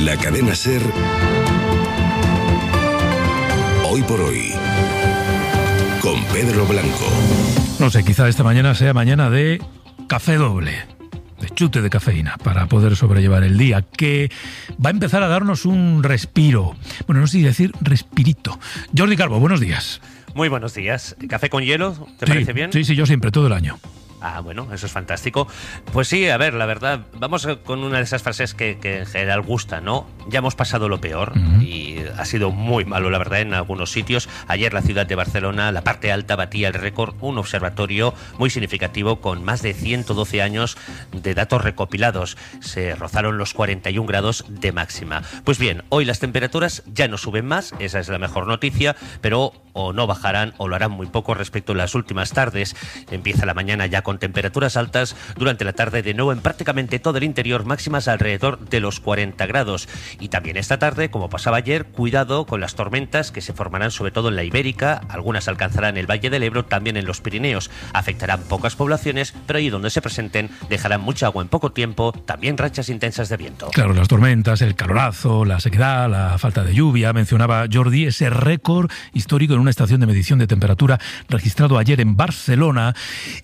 La cadena SER. Hoy por hoy. Con Pedro Blanco. No sé, quizá esta mañana sea mañana de café doble, de chute de cafeína, para poder sobrellevar el día, que va a empezar a darnos un respiro. Bueno, no sé si decir respirito. Jordi Calvo, buenos días. Muy buenos días. ¿Café con hielo? ¿Te parece bien? Sí, yo siempre, todo el año. Ah, bueno, eso es fantástico. Pues sí, a ver, la verdad, vamos con una de esas frases que en general gusta, ¿no? Ya hemos pasado lo peor y ha sido muy malo, la verdad, en algunos sitios. Ayer la ciudad de Barcelona, la parte alta, batía el récord, un observatorio muy significativo con más de 112 años de datos recopilados. Se rozaron los 41 grados de máxima. Pues bien, hoy las temperaturas ya no suben más, esa es la mejor noticia, pero o no bajarán o lo harán muy poco respecto a las últimas tardes. Empieza la mañana ya con temperaturas altas, durante la tarde de nuevo en prácticamente todo el interior, máximas alrededor de los 40 grados. Y también esta tarde, como pasaba ayer, cuidado con las tormentas que se formarán sobre todo en la Ibérica, algunas alcanzarán el Valle del Ebro, también en los Pirineos. Afectarán pocas poblaciones, pero ahí donde se presenten dejarán mucha agua en poco tiempo, también rachas intensas de viento. Claro, las tormentas, el calorazo, la sequedad, la falta de lluvia. Mencionaba Jordi ese récord histórico en una estación de medición de temperatura registrado ayer en Barcelona,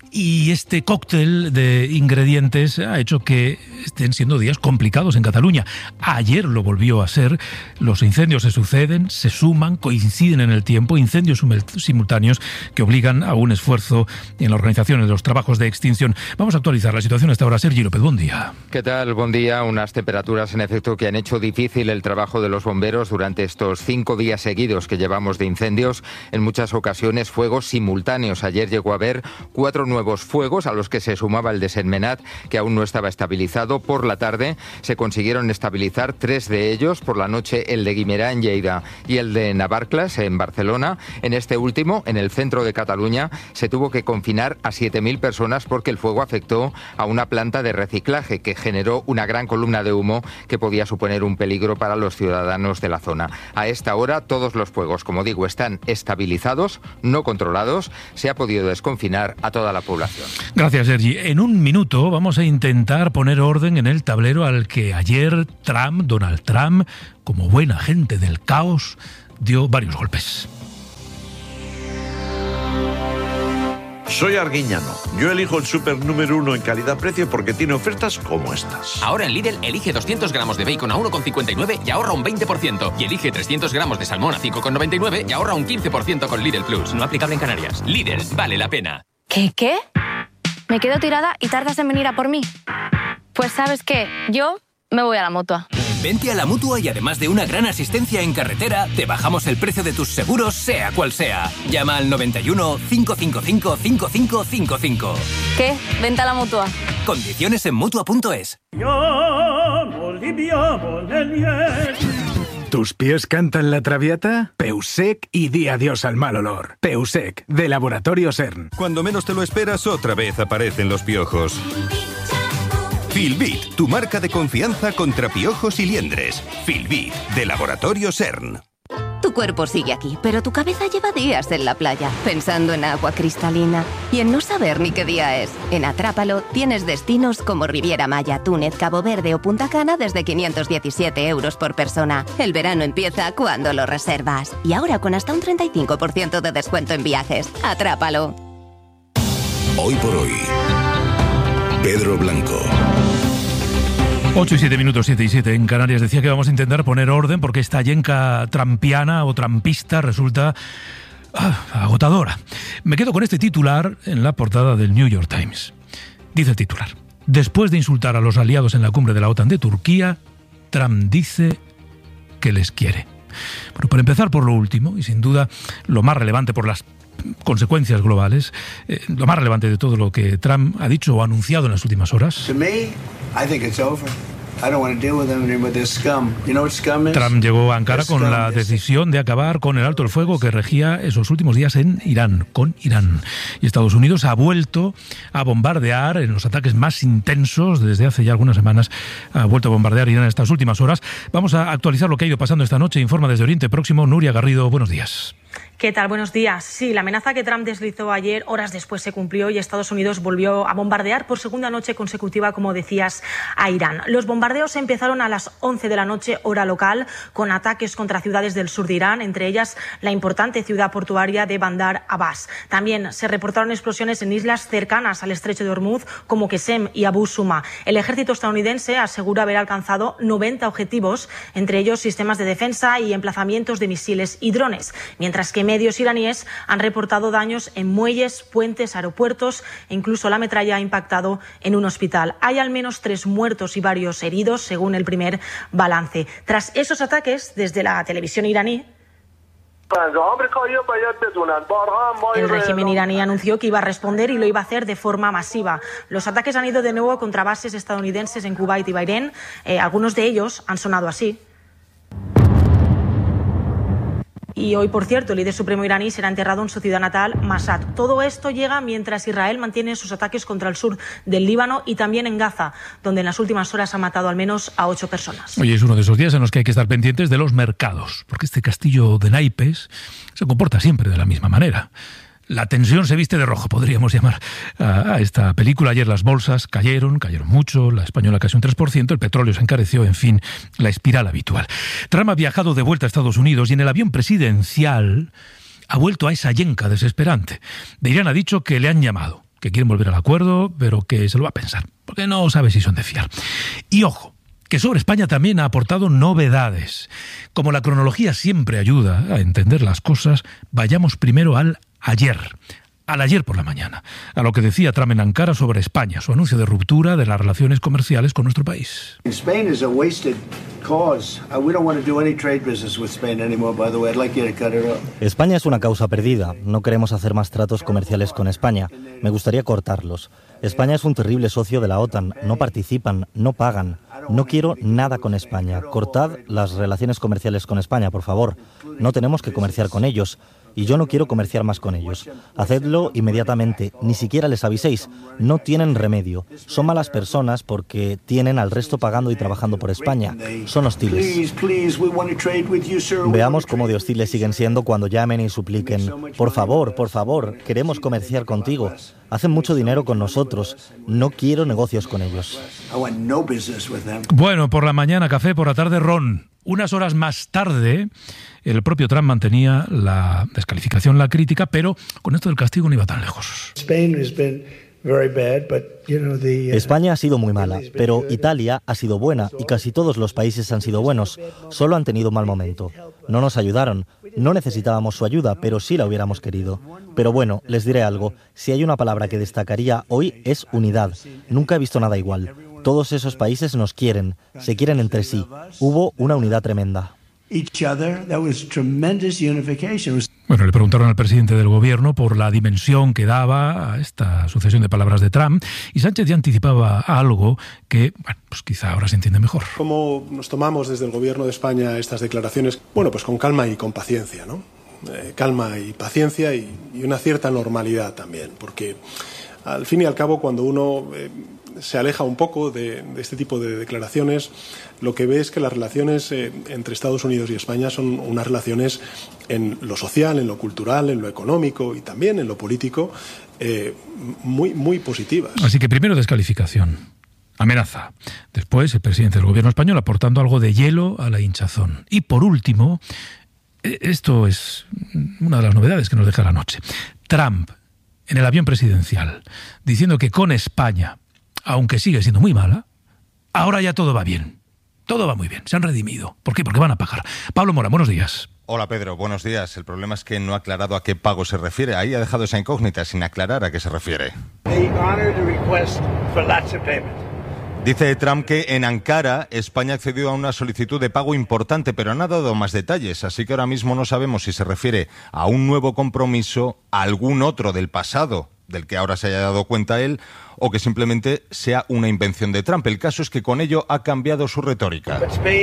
y este cóctel de ingredientes ha hecho que estén siendo días complicados en Cataluña. Ayer lo volvió a ser. Los incendios se suceden, se suman, coinciden en el tiempo, incendios simultáneos que obligan a un esfuerzo en la organización de los trabajos de extinción. Vamos a actualizar la situación hasta ahora. Sergi López, buen día. ¿Qué tal? Buen día. Unas temperaturas en efecto que han hecho difícil el trabajo de los bomberos durante estos 5 días seguidos que llevamos de incendios. En muchas ocasiones fuegos simultáneos. Ayer llegó a haber 4 nuevos fuegos a los que se sumaba el de Sentmenat, que aún no estaba estabilizado. Por la tarde se consiguieron estabilizar 3 de ellos. Por la noche el de Guimerà en Lleida y el de Navarcles en Barcelona. En este último, en el centro de Cataluña, se tuvo que confinar a 7.000 personas porque el fuego afectó a una planta de reciclaje que generó una gran columna de humo que podía suponer un peligro para los ciudadanos de la zona. A esta hora todos los fuegos, como digo, están estabilizados, no controlados. Se ha podido desconfinar a toda la población. Gracias, Sergi. En un minuto vamos a intentar poner orden en el tablero al que ayer Donald Trump, como buen agente del caos, dio varios golpes. Soy Arguiñano. Yo elijo el súper número 1 en calidad-precio porque tiene ofertas como estas. Ahora en Lidl elige 200 gramos de bacon a 1,59 y ahorra un 20%. Y elige 300 gramos de salmón a 5,99 y ahorra un 15% con Lidl Plus. No aplicable en Canarias. Lidl, vale la pena. ¿Qué? ¿Me quedo tirada y tardas en venir a por mí? Pues ¿sabes qué? Yo me voy a la Mutua. Vente a la Mutua y además de una gran asistencia en carretera, te bajamos el precio de tus seguros, sea cual sea. Llama al 91 555 5555. ¿Qué? Vente a la Mutua. Condiciones en Mutua.es. ¿Tus pies cantan la traviata? Peusec y di adiós al mal olor. Peusec, de Laboratorio CERN. Cuando menos te lo esperas, otra vez aparecen los piojos. Filbit, tu marca de confianza contra piojos y liendres. Filbit, de Laboratorio CERN. Tu cuerpo sigue aquí, pero tu cabeza lleva días en la playa, pensando en agua cristalina y en no saber ni qué día es. En Atrápalo tienes destinos como Riviera Maya, Túnez, Cabo Verde o Punta Cana desde 517 euros por persona. El verano empieza cuando lo reservas. Y ahora con hasta un 35% de descuento en viajes. Atrápalo. Hoy por hoy. Pedro Blanco. 8 y 7 minutos, 7 y 7 en Canarias. Decía que vamos a intentar poner orden porque esta yenca trampiana o trampista resulta agotadora. Me quedo con este titular en la portada del New York Times. Dice el titular: después de insultar a los aliados en la cumbre de la OTAN de Turquía, Trump dice que les quiere. Bueno, para empezar por lo último, y sin duda lo más relevante por las consecuencias globales, lo más relevante de todo lo que Trump ha dicho o anunciado en las últimas horas. Trump llegó a Ankara con la decisión de acabar con el alto el fuego que regía esos últimos días en Irán, con Irán. Y Estados Unidos ha vuelto a bombardear en los ataques más intensos desde hace ya algunas semanas. Ha vuelto a bombardear Irán en estas últimas horas. Vamos a actualizar lo que ha ido pasando esta noche. Informa desde Oriente Próximo Nuria Garrido. Buenos días. ¿Qué tal? Buenos días. Sí, la amenaza que Trump deslizó ayer, horas después se cumplió y Estados Unidos volvió a bombardear por segunda noche consecutiva, como decías, a Irán. Los bombardeos empezaron a las 11 de la noche, hora local, con ataques contra ciudades del sur de Irán, entre ellas la importante ciudad portuaria de Bandar Abbas. También se reportaron explosiones en islas cercanas al estrecho de Hormuz, como Qesem y Abu Suma. El ejército estadounidense asegura haber alcanzado 90 objetivos, entre ellos sistemas de defensa y emplazamientos de misiles y drones, mientras que medios iraníes han reportado daños en muelles, puentes, aeropuertos e incluso la metralla ha impactado en un hospital. Hay al menos 3 muertos y varios heridos, según el primer balance. Tras esos ataques, desde la televisión iraní, el régimen iraní anunció que iba a responder y lo iba a hacer de forma masiva. Los ataques han ido de nuevo contra bases estadounidenses en Kuwait y Bahrein. Algunos de ellos han sonado así. Y hoy, por cierto, el líder supremo iraní será enterrado en su ciudad natal, Mashhad. Todo esto llega mientras Israel mantiene sus ataques contra el sur del Líbano y también en Gaza, donde en las últimas horas ha matado al menos a 8 personas. Oye, es uno de esos días en los que hay que estar pendientes de los mercados, porque este castillo de naipes se comporta siempre de la misma manera. La tensión se viste de rojo, podríamos llamar a esta película. Ayer las bolsas cayeron mucho, la española casi un 3%, el petróleo se encareció, en fin, la espiral habitual. Trump ha viajado de vuelta a Estados Unidos y en el avión presidencial ha vuelto a esa yenca desesperante. De Irán ha dicho que le han llamado, que quieren volver al acuerdo, pero que se lo va a pensar, porque no sabe si son de fiar. Y ojo, que sobre España también ha aportado novedades. Como la cronología siempre ayuda a entender las cosas, vayamos primero al ayer por la mañana, a lo que decía Trump en Ankara sobre España, su anuncio de ruptura de las relaciones comerciales con nuestro país. España es una causa perdida. No queremos hacer más tratos comerciales con España. Me gustaría cortarlos. España es un terrible socio de la OTAN. No participan, no pagan. No quiero nada con España. Cortad las relaciones comerciales con España, por favor. No tenemos que comerciar con ellos. Y yo no quiero comerciar más con ellos. Hacedlo inmediatamente, ni siquiera les aviséis. No tienen remedio. Son malas personas porque tienen al resto pagando y trabajando por España. Son hostiles. Veamos cómo de hostiles siguen siendo cuando llamen y supliquen. Por favor, queremos comerciar contigo. Hacen mucho dinero con nosotros. No quiero negocios con ellos. Bueno, por la mañana café, por la tarde ron. Unas horas más tarde, el propio Trump mantenía la descalificación, la crítica, pero con esto del castigo no iba tan lejos. España ha sido muy mala, pero Italia ha sido buena y casi todos los países han sido buenos. Solo han tenido un mal momento. No nos ayudaron. No necesitábamos su ayuda, pero sí la hubiéramos querido. Pero bueno, les diré algo. Si hay una palabra que destacaría hoy es unidad. Nunca he visto nada igual. Todos esos países nos quieren, se quieren entre sí. Hubo una unidad tremenda. Bueno, le preguntaron al presidente del gobierno por la dimensión que daba a esta sucesión de palabras de Trump y Sánchez ya anticipaba algo que, bueno, pues quizá ahora se entiende mejor. ¿Cómo nos tomamos desde el gobierno de España estas declaraciones? Bueno, pues con calma y con paciencia, ¿no? Calma y paciencia y una cierta normalidad también, porque al fin y al cabo cuando uno se aleja un poco de este tipo de declaraciones, lo que ve es que las relaciones entre Estados Unidos y España son unas relaciones en lo social, en lo cultural, en lo económico y también en lo político muy, muy positivas. Así que primero descalificación, amenaza. Después el presidente del gobierno español aportando algo de hielo a la hinchazón. Y por último, esto es una de las novedades que nos deja la noche. Trump en el avión presidencial diciendo que con España, aunque sigue siendo muy mala, ahora ya todo va bien. Todo va muy bien, se han redimido. ¿Por qué? Porque van a pagar. Pablo Mora, buenos días. Hola Pedro, buenos días. El problema es que no ha aclarado a qué pago se refiere. Ahí ha dejado esa incógnita sin aclarar a qué se refiere. Dice Trump que en Ankara España accedió a una solicitud de pago importante, pero no ha dado más detalles. Así que ahora mismo no sabemos si se refiere a un nuevo compromiso, a algún otro del pasado, del que ahora se haya dado cuenta él, o que simplemente sea una invención de Trump. El caso es que con ello ha cambiado su retórica.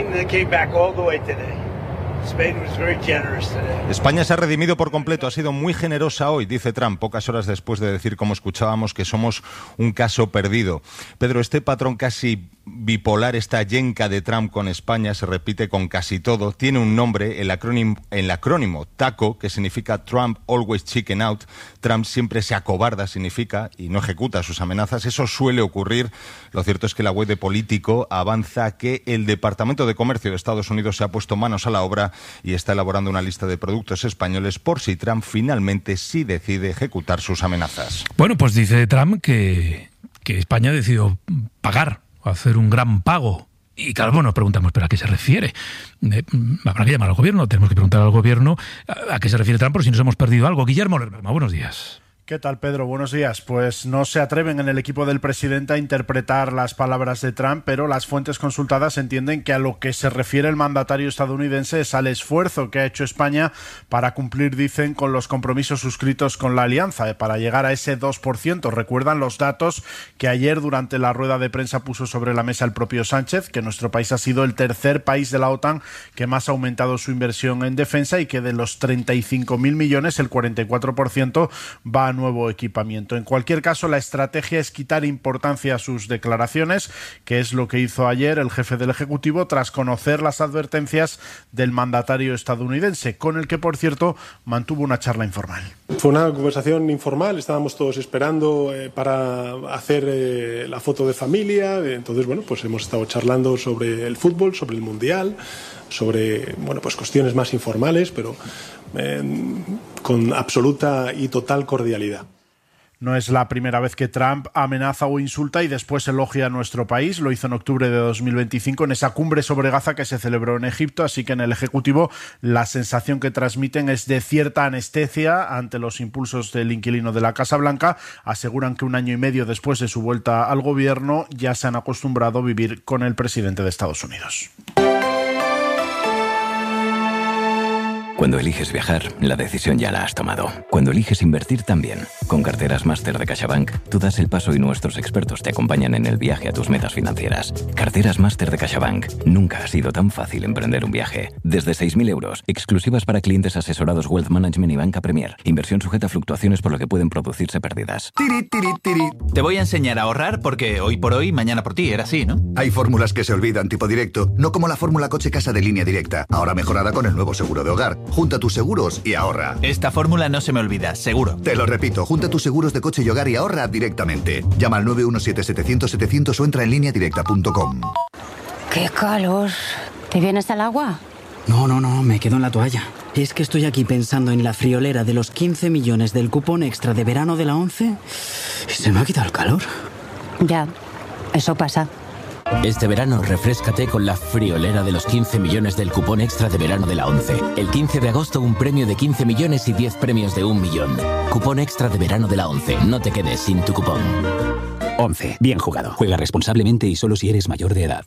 España se ha redimido por completo, ha sido muy generosa hoy, dice Trump, pocas horas después de decir, como escuchábamos, que somos un caso perdido. Pedro, este patrón casi bipolar esta yenca de Trump con España, se repite con casi todo. Tiene un nombre, el acrónimo TACO, que significa Trump Always Chicken Out. Trump siempre se acobarda, significa, y no ejecuta sus amenazas. Eso suele ocurrir. Lo cierto es que la web de Político avanza que el Departamento de Comercio de Estados Unidos se ha puesto manos a la obra y está elaborando una lista de productos españoles por si Trump finalmente sí decide ejecutar sus amenazas. Bueno, pues dice Trump que España decidió pagar, hacer un gran pago. Y claro, bueno, nos preguntamos, ¿pero a qué se refiere? Habrá que llamar al gobierno, tenemos que preguntar al gobierno a qué se refiere Trump, por si nos hemos perdido algo. Guillermo Lerma, buenos días. ¿Qué tal, Pedro? Buenos días. Pues no se atreven en el equipo del presidente a interpretar las palabras de Trump, pero las fuentes consultadas entienden que a lo que se refiere el mandatario estadounidense es al esfuerzo que ha hecho España para cumplir, dicen, con los compromisos suscritos con la alianza, para llegar a ese 2%. Recuerdan los datos que ayer durante la rueda de prensa puso sobre la mesa el propio Sánchez, que nuestro país ha sido el tercer país de la OTAN que más ha aumentado su inversión en defensa y que de los 35.000 millones, el 44% va a nuevo equipamiento. En cualquier caso, la estrategia es quitar importancia a sus declaraciones, que es lo que hizo ayer el jefe del Ejecutivo tras conocer las advertencias del mandatario estadounidense, con el que, por cierto, mantuvo una charla informal. Fue una conversación informal, estábamos todos esperando para hacer la foto de familia. Entonces, bueno, pues hemos estado charlando sobre el fútbol, sobre el Mundial, sobre, bueno, pues cuestiones más informales, pero con absoluta y total cordialidad. No es la primera vez que Trump amenaza o insulta y después elogia a nuestro país. Lo hizo en octubre de 2025 en esa cumbre sobre Gaza que se celebró en Egipto, así que en el Ejecutivo la sensación que transmiten es de cierta anestesia ante los impulsos del inquilino de la Casa Blanca. Aseguran que un año y medio después de su vuelta al gobierno ya se han acostumbrado a vivir con el presidente de Estados Unidos. Cuando eliges viajar, la decisión ya la has tomado. Cuando eliges invertir también. Con Carteras Máster de CaixaBank, tú das el paso y nuestros expertos te acompañan en el viaje a tus metas financieras. Carteras Máster de CaixaBank. Nunca ha sido tan fácil emprender un viaje. Desde 6.000 euros, exclusivas para clientes asesorados Wealth Management y Banca Premier. Inversión sujeta a fluctuaciones por lo que pueden producirse pérdidas. Tiri, tiri, tiri. Te voy a enseñar a ahorrar porque hoy por hoy, mañana por ti, era así, ¿no? Hay fórmulas que se olvidan tipo directo, no como la fórmula coche-casa de Línea Directa, ahora mejorada con el nuevo seguro de hogar. Junta tus seguros y ahorra. Esta fórmula no se me olvida, seguro. Te lo repito, junta tus seguros de coche y hogar y ahorra directamente. Llama al 917-700-700 o entra en lineadirecta.com. ¡Qué calor! ¿Te vienes al agua? No, me quedo en la toalla. Es que estoy aquí pensando en la friolera de los 15 millones del cupón extra de verano de la 11 y se me ha quitado el calor. Ya, eso pasa. Este verano refréscate con la friolera de los 15 millones del cupón extra de verano de la 11. El 15 de agosto un premio de 15 millones y 10 premios de 1 millón. Cupón extra de verano de la 11. No te quedes sin tu cupón. 11. Bien jugado. Juega responsablemente y solo si eres mayor de edad.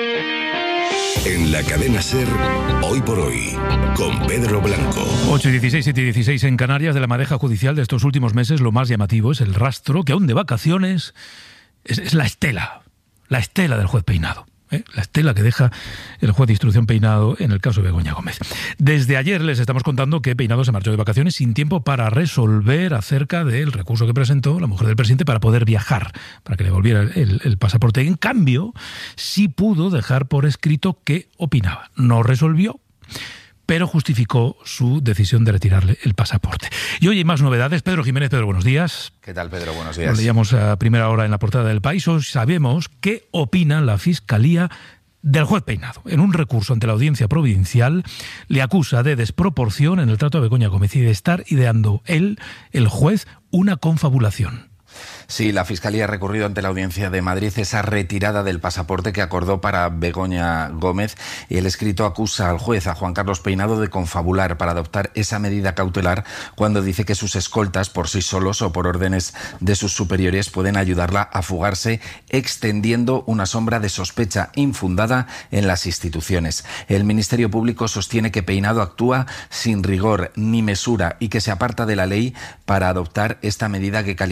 En la cadena SER, Hoy por Hoy, con Pedro Blanco. 8:16, 7:16 en Canarias. De la madeja judicial de estos últimos meses, lo más llamativo es el rastro que aún de vacaciones es la estela. La estela del juez Peinado, la estela que deja el juez de instrucción Peinado en el caso de Begoña Gómez. Desde ayer les estamos contando que Peinado se marchó de vacaciones sin tiempo para resolver acerca del recurso que presentó la mujer del presidente para poder viajar, para que le volviera el pasaporte. En cambio, sí pudo dejar por escrito qué opinaba. No resolvió, pero justificó su decisión de retirarle el pasaporte. Y hoy hay más novedades. Pedro Jiménez, Pedro, buenos días. ¿Qué tal, Pedro? Buenos días. Lo leíamos a primera hora en la portada del País. Hoy sabemos qué opina la Fiscalía del juez Peinado. En un recurso ante la Audiencia Provincial le acusa de desproporción en el trato a Begoña Gómez y de estar ideando él, el juez, una confabulación. Sí, la Fiscalía ha recurrido ante la Audiencia de Madrid esa retirada del pasaporte que acordó para Begoña Gómez y el escrito acusa al juez, a Juan Carlos Peinado, de confabular para adoptar esa medida cautelar cuando dice que sus escoltas por sí solos o por órdenes de sus superiores pueden ayudarla a fugarse, extendiendo una sombra de sospecha infundada en las instituciones. El Ministerio Público sostiene que Peinado actúa sin rigor ni mesura y que se aparta de la ley para adoptar esta medida que califica de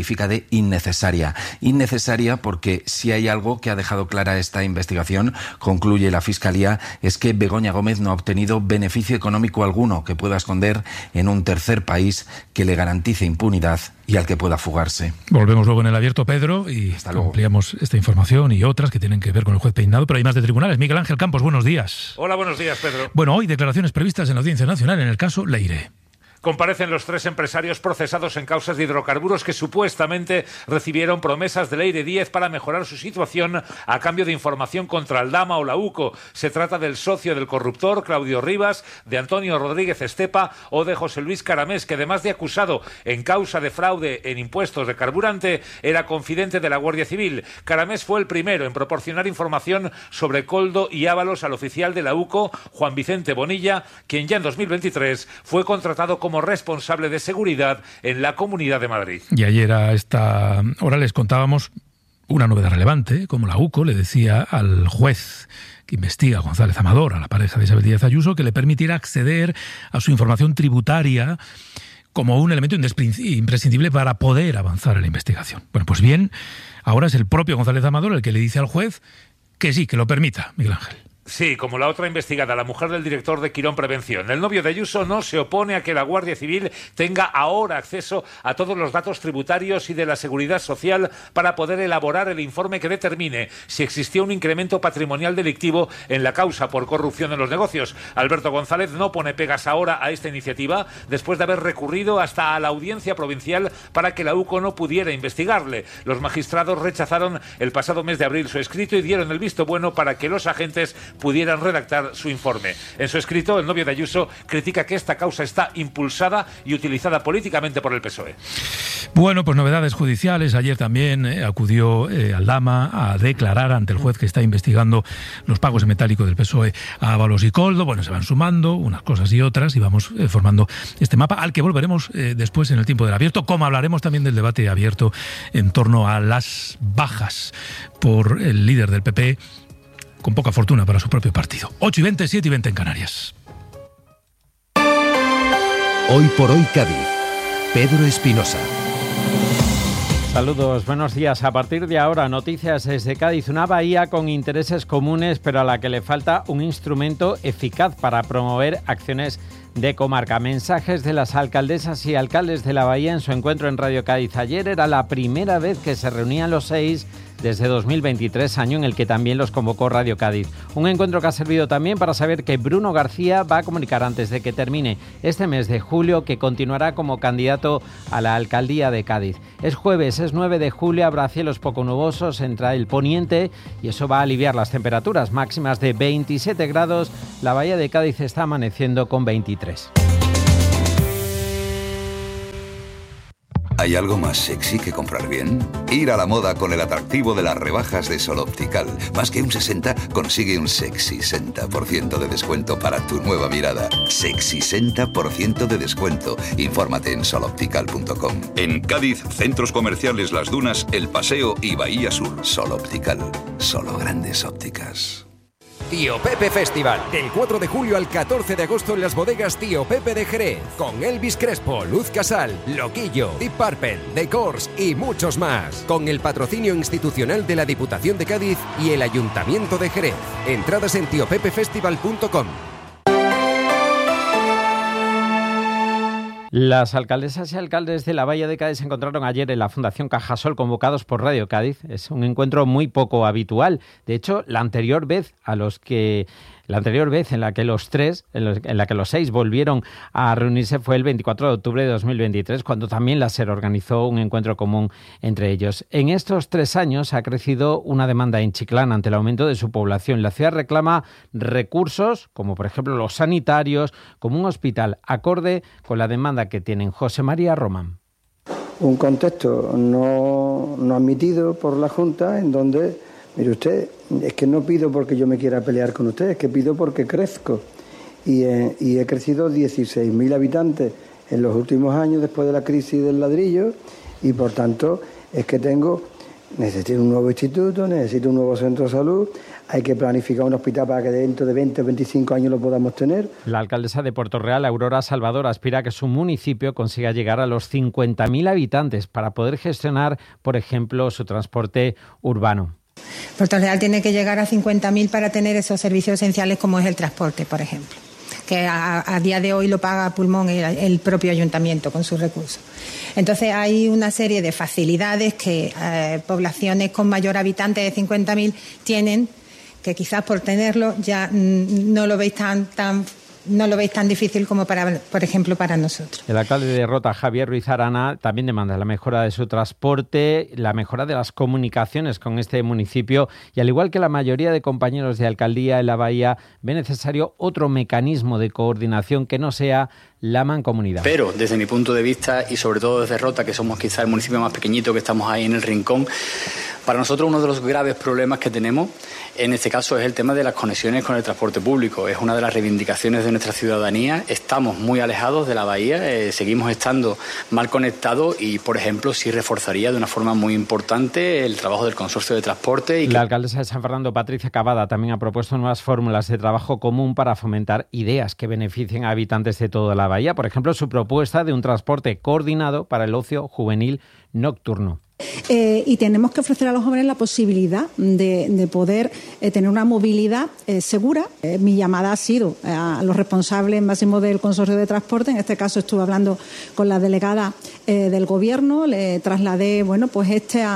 innecesaria. Innecesaria porque si hay algo que ha dejado clara esta investigación, concluye la Fiscalía, es que Begoña Gómez no ha obtenido beneficio económico alguno que pueda esconder en un tercer país que le garantice impunidad y al que pueda fugarse. Volvemos luego en el abierto, Pedro, y ampliamos esta información y otras que tienen que ver con el juez Peinado, pero hay más de tribunales. Miguel Ángel Campos, buenos días. Hola, buenos días, Pedro. Bueno, hoy declaraciones previstas en la Audiencia Nacional en el caso Leire. Comparecen los 3 empresarios procesados en causas de hidrocarburos que supuestamente recibieron promesas de Leire Díez para mejorar su situación a cambio de información contra Aldama o la UCO. Se trata del socio del corruptor, Claudio Rivas, de Antonio Rodríguez Estepa o de José Luis Caramés, que además de acusado en causa de fraude en impuestos de carburante, era confidente de la Guardia Civil. Caramés fue el primero en proporcionar información sobre Coldo y Ábalos al oficial de la UCO, Juan Vicente Bonilla, quien ya en 2023 fue contratado como responsable de seguridad en la Comunidad de Madrid. Y ayer a esta hora les contábamos una novedad relevante, como la UCO le decía al juez que investiga a González Amador, a la pareja de Isabel Díaz Ayuso, que le permitiera acceder a su información tributaria como un elemento imprescindible para poder avanzar en la investigación. Bueno, pues bien, ahora es el propio González Amador el que le dice al juez que sí, que lo permita, Miguel Ángel. Sí, como la otra investigada, la mujer del director de Quirón Prevención. El novio de Ayuso no se opone a que la Guardia Civil tenga ahora acceso a todos los datos tributarios y de la seguridad social para poder elaborar el informe que determine si existió un incremento patrimonial delictivo en la causa por corrupción en los negocios. Alberto González no pone pegas ahora a esta iniciativa después de haber recurrido hasta a la Audiencia Provincial para que la UCO no pudiera investigarle. Los magistrados rechazaron el pasado mes de abril su escrito y dieron el visto bueno para que los agentes pudieran redactar su informe. En su escrito, el novio de Ayuso critica que esta causa está impulsada y utilizada políticamente por el PSOE. Bueno, pues novedades judiciales. Ayer también acudió Aldama a declarar ante el juez que está investigando los pagos en metálico del PSOE a Ábalos y Coldo. Bueno, se van sumando unas cosas y otras y vamos formando este mapa al que volveremos después en el tiempo del abierto, como hablaremos también del debate abierto en torno a las bajas por el líder del PP, con poca fortuna para su propio partido. 8:20, 7:20 en Canarias. Hoy por hoy Cádiz. Pedro Espinosa. Saludos, buenos días. A partir de ahora, noticias desde Cádiz, una bahía con intereses comunes, pero a la que le falta un instrumento eficaz para promover acciones de comarca. Mensajes de las alcaldesas y alcaldes de la bahía en su encuentro en Radio Cádiz. Ayer era la primera vez que se reunían los 6 desde 2023, año en el que también los convocó Radio Cádiz. Un encuentro que ha servido también para saber que Bruno García va a comunicar antes de que termine este mes de julio que continuará como candidato a la alcaldía de Cádiz. Es jueves, es 9 de julio, habrá cielos poco nubosos, entra el poniente y eso va a aliviar las temperaturas máximas de 27 grados. La bahía de Cádiz está amaneciendo con 23. ¿Hay algo más sexy que comprar bien? Ir a la moda con el atractivo de las rebajas de Sol Optical. Más que un 60, consigue un sexy 60% de descuento para tu nueva mirada. Sexy 60% de descuento. Infórmate en soloptical.com. En Cádiz, centros comerciales Las Dunas, El Paseo y Bahía Sur. Sol Optical. Solo grandes ópticas. Tío Pepe Festival, del 4 de julio al 14 de agosto en las bodegas Tío Pepe de Jerez, con Elvis Crespo, Luz Casal, Loquillo, Deep Purple, The Corrs y muchos más, con el patrocinio institucional de la Diputación de Cádiz y el Ayuntamiento de Jerez. Entradas en tiopepefestival.com. Las alcaldesas y alcaldes de la Bahía de Cádiz se encontraron ayer en la Fundación Cajasol convocados por Radio Cádiz. Es un encuentro muy poco habitual. De hecho, la anterior vez en la que los 6 volvieron a reunirse fue el 24 de octubre de 2023, cuando también la SER organizó un encuentro común entre ellos. En estos 3 años ha crecido una demanda en Chiclana ante el aumento de su población. La ciudad reclama recursos, como por ejemplo los sanitarios, como un hospital, acorde con la demanda que tienen. José María Román. Un contexto no admitido por la Junta en donde... Mire usted, es que no pido porque yo me quiera pelear con usted, es que pido porque crezco. Y he crecido 16.000 habitantes en los últimos años después de la crisis del ladrillo y por tanto es que tengo necesita un nuevo instituto, necesita un nuevo centro de salud, hay que planificar un hospital para que dentro de 20 o 25 años lo podamos tener. La alcaldesa de Puerto Real, Aurora Salvador, aspira a que su municipio consiga llegar a los 50.000 habitantes para poder gestionar, por ejemplo, su transporte urbano. Puerto Real tiene que llegar a 50.000 para tener esos servicios esenciales como es el transporte, por ejemplo, que a día de hoy lo paga a pulmón el propio ayuntamiento con sus recursos. Entonces hay una serie de facilidades que poblaciones con mayor habitante de 50.000 tienen, que quizás por tenerlo ya no lo veis tan difícil como por ejemplo, para nosotros. El alcalde de Rota, Javier Ruiz Arana, también demanda la mejora de su transporte, la mejora de las comunicaciones con este municipio y, al igual que la mayoría de compañeros de alcaldía en la Bahía, ve necesario otro mecanismo de coordinación que no sea la mancomunidad. Pero desde mi punto de vista, y sobre todo desde Rota, que somos quizá el municipio más pequeñito, que estamos ahí en el rincón, para nosotros uno de los graves problemas que tenemos en este caso es el tema de las conexiones con el transporte público. Es una de las reivindicaciones de nuestra ciudadanía. Estamos muy alejados de la bahía, seguimos estando mal conectados y, por ejemplo, sí reforzaría de una forma muy importante el trabajo del consorcio de transporte. La alcaldesa de San Fernando, Patricia Cavada, también ha propuesto nuevas fórmulas de trabajo común para fomentar ideas que beneficien a habitantes de toda la bahía. Por ejemplo, su propuesta de un transporte coordinado para el ocio juvenil nocturno. Y tenemos que ofrecer a los jóvenes la posibilidad de poder tener una movilidad segura. Mi llamada ha sido a los responsables máximos del consorcio de transporte. En este caso estuve hablando con la delegada del Gobierno, le trasladé pues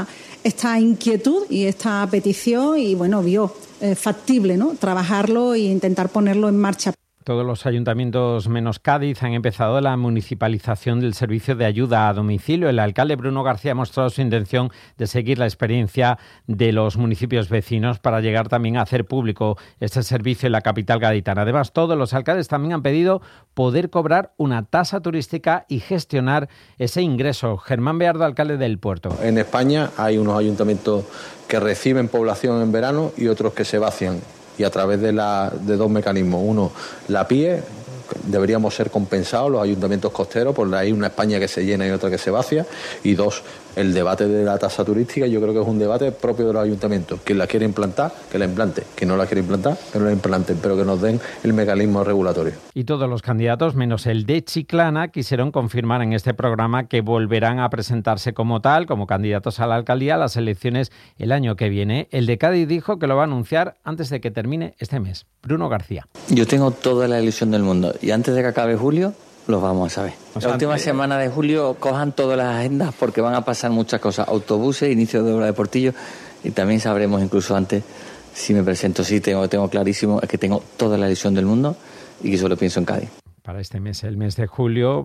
esta inquietud y esta petición y vio factible, ¿no?, trabajarlo e intentar ponerlo en marcha. Todos los ayuntamientos menos Cádiz han empezado la municipalización del servicio de ayuda a domicilio. El alcalde Bruno García ha mostrado su intención de seguir la experiencia de los municipios vecinos para llegar también a hacer público este servicio en la capital gaditana. Además, todos los alcaldes también han pedido poder cobrar una tasa turística y gestionar ese ingreso. Germán Beardo, alcalde del Puerto. En España hay unos ayuntamientos que reciben población en verano y otros que se vacian. Y a través de dos mecanismos. Uno, la PIE, deberíamos ser compensados los ayuntamientos costeros, porque hay una España que se llena y otra que se vacía. Y dos, el debate de la tasa turística, yo creo que es un debate propio de los ayuntamientos. Quien la quiere implantar, que la implante. Quien no la quiere implantar, que no la implanten, pero que nos den el mecanismo regulatorio. Y todos los candidatos, menos el de Chiclana, quisieron confirmar en este programa que volverán a presentarse como candidatos a la alcaldía a las elecciones el año que viene. El de Cádiz dijo que lo va a anunciar antes de que termine este mes. Bruno García. Yo tengo toda la ilusión del mundo y antes de que acabe julio los vamos a saber. La última semana de julio cojan todas las agendas porque van a pasar muchas cosas. Autobuses, inicio de obra de Portillo y también sabremos incluso antes si me presento. Sí, tengo clarísimo, es que tengo toda la ilusión del mundo y que solo pienso en Cádiz. Para este mes de julio,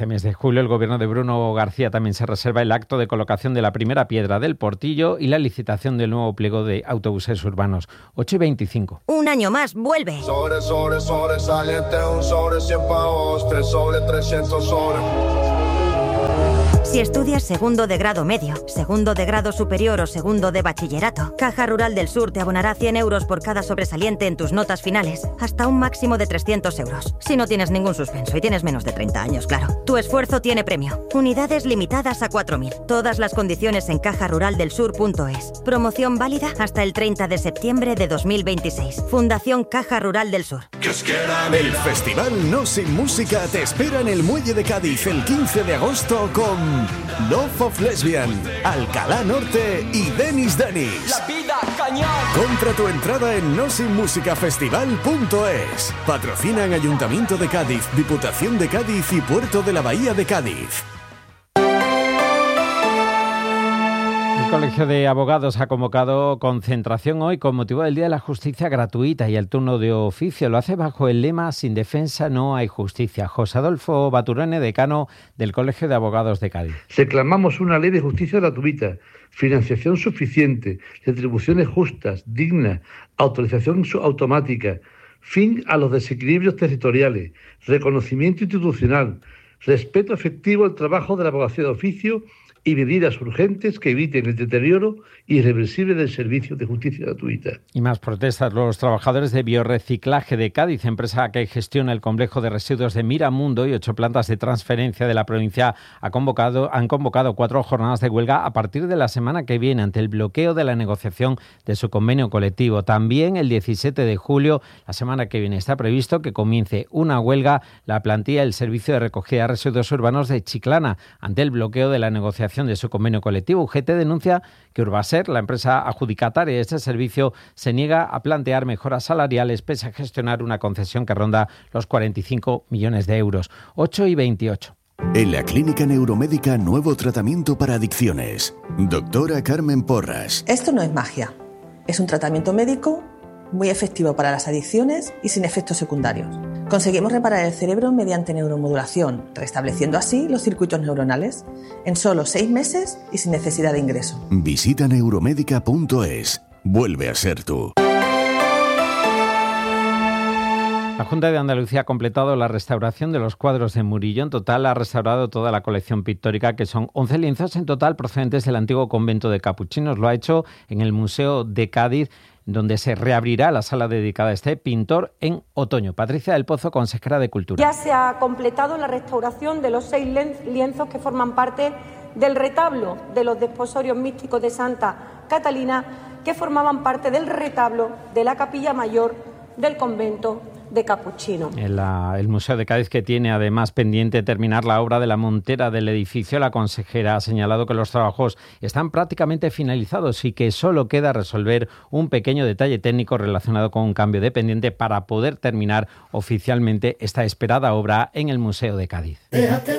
el gobierno de Bruno García también se reserva el acto de colocación de la primera piedra del Portillo y la licitación del nuevo pliego de autobuses urbanos. 8:25. Un año más, vuelve. Sobresaliente, un sobre 100 pavos, 3 sobre 300 sobre. Si estudias segundo de grado medio, segundo de grado superior o segundo de bachillerato, Caja Rural del Sur te abonará 100 euros por cada sobresaliente en tus notas finales, hasta un máximo de 300 euros. Si no tienes ningún suspenso y tienes menos de 30 años, claro. Tu esfuerzo tiene premio. Unidades limitadas a 4.000. Todas las condiciones en cajaruraldelsur.es. Promoción válida hasta el 30 de septiembre de 2026. Fundación Caja Rural del Sur. El Festival No Sin Música te espera en el Muelle de Cádiz el 15 de agosto con Love of Lesbian, Alcalá Norte y Denis. La vida cañón. Compra tu entrada en nosinmusicafestival.es. Patrocinan Ayuntamiento de Cádiz, Diputación de Cádiz y Puerto de la Bahía de Cádiz. El Colegio de Abogados ha convocado concentración hoy con motivo del Día de la Justicia Gratuita y el turno de oficio. Lo hace bajo el lema "Sin defensa no hay justicia". José Adolfo Baturone, decano del Colegio de Abogados de Cádiz. Reclamamos una ley de justicia gratuita, financiación suficiente, retribuciones justas, dignas, autorización automática, fin a los desequilibrios territoriales, reconocimiento institucional, respeto efectivo al trabajo de la abogacía de oficio y medidas urgentes que eviten el deterioro irreversible del servicio de justicia gratuita. Y más protestas. Los trabajadores de Biorreciclaje de Cádiz, empresa que gestiona el complejo de residuos de Miramundo y 8 plantas de transferencia de la provincia, han convocado 4 jornadas de huelga a partir de la semana que viene ante el bloqueo de la negociación de su convenio colectivo. También el 17 de julio, la semana que viene, está previsto que comience una huelga la plantilla del Servicio de Recogida de Residuos Urbanos de Chiclana ante el bloqueo de la negociación de su convenio colectivo. UGT denuncia que Urbaser, la empresa adjudicataria de este servicio, se niega a plantear mejoras salariales pese a gestionar una concesión que ronda los 45 millones de euros. 8:28. En la Clínica Neuromédica, nuevo tratamiento para adicciones. Doctora Carmen Porras. Esto no es magia. Es un tratamiento médico muy efectivo para las adicciones y sin efectos secundarios. Conseguimos reparar el cerebro mediante neuromodulación, restableciendo así los circuitos neuronales en solo 6 meses y sin necesidad de ingreso. Visita neuromédica.es. Vuelve a ser tú. La Junta de Andalucía ha completado la restauración de los cuadros de Murillo. En total ha restaurado toda la colección pictórica, que son 11 lienzos en total procedentes del antiguo convento de capuchinos. Lo ha hecho en el Museo de Cádiz, donde se reabrirá la sala dedicada a este pintor en otoño. Patricia del Pozo, consejera de Cultura. Ya se ha completado la restauración de los 6 lienzos que forman parte del retablo de los desposorios místicos de Santa Catalina, que formaban parte del retablo de la capilla mayor del convento de Capuchino. El Museo de Cádiz, que tiene además pendiente terminar la obra de la montera del edificio, la consejera ha señalado que los trabajos están prácticamente finalizados y que solo queda resolver un pequeño detalle técnico relacionado con un cambio de pendiente para poder terminar oficialmente esta esperada obra en el Museo de Cádiz.